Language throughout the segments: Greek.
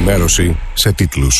Ενημέρωση σε τίτλους.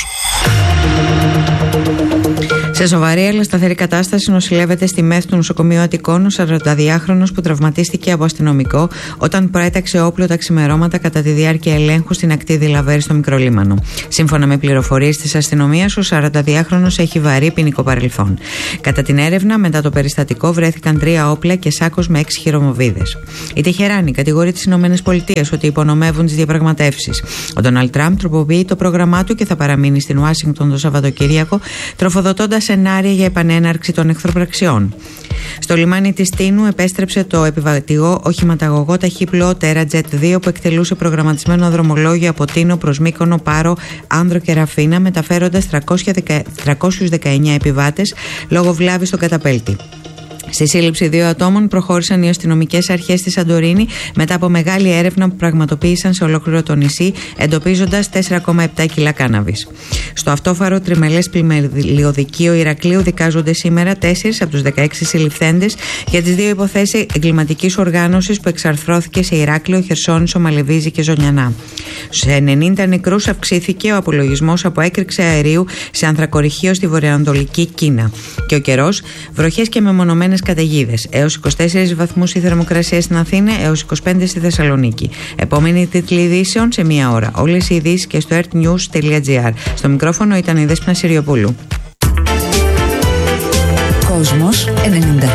Σε σοβαρή αλλά σταθερή κατάσταση νοσηλεύεται στη ΜΕΘ του νοσοκομείου Αττικών ο 42χρονος που τραυματίστηκε από αστυνομικό όταν προέταξε όπλο τα ξημερώματα κατά τη διάρκεια ελέγχου στην ακτή Δηλαβέρη στο Μικρολίμανο. Σύμφωνα με πληροφορίες της αστυνομίας, ο 42χρονος έχει βαρύ ποινικό παρελθόν. Κατά την έρευνα, μετά το περιστατικό, βρέθηκαν 3 όπλα και σάκος με 6 χειρομοβίδες. Η Τεχεράνη κατηγορεί τις ΗΠΑ ότι υπονομεύουν τις διαπραγματεύσεις. Ο Ντόναλντ Τραμπ τροποποιεί το πρόγραμμά του και θα παραμείνει στην Ουάσιγκτον το Σαββατοκύριακο, τροφοδοτώντας σενάρια για επανέναρξη των εχθροπραξιών. Στο λιμάνι της Τίνου επέστρεψε το επιβατικό οχηματαγωγό ταχύπλοο TerraJet 2 που εκτελούσε προγραμματισμένο δρομολόγιο από Τίνο προς Μύκονο, Πάρο, Άνδρο και Ραφίνα, μεταφέροντας 319 επιβάτες λόγω βλάβης στον καταπέλτη. Στη σύλληψη 2 ατόμων προχώρησαν οι αστυνομικές αρχές στη Σαντορίνη μετά από μεγάλη έρευνα που πραγματοποίησαν σε ολόκληρο το νησί, εντοπίζοντας 4,7 κιλά κάναβης. Στο αυτόφαρο τριμελές πλημελιωδικείο Ηρακλείου δικάζονται σήμερα 4 από τους 16 συλληφθέντες για τις 2 υποθέσεις εγκληματικής οργάνωσης που εξαρθρώθηκε σε Ηράκλειο, Χερσόνησο, Μαλεβίζη και Ζωνιανά. Σε 90 νεκρούς αυξήθηκε ο απολογισμός από έκρηξη αερίου σε ανθρακοριχείο στη βορειοανατολική Κίνα. Και ο καιρός, βροχές και μεμονωμένες καταιγίδες. Έως 24 βαθμούς η θερμοκρασία στην Αθήνα, έως 25 στη Θεσσαλονίκη. Επόμενη τίτλη ειδήσεων σε 1 ώρα. Όλες οι ειδήσεις και στο earthnews.gr. Στο μικρόφωνο ήταν η Δέσποινα Συριοπούλου. Κόσμος 94,6.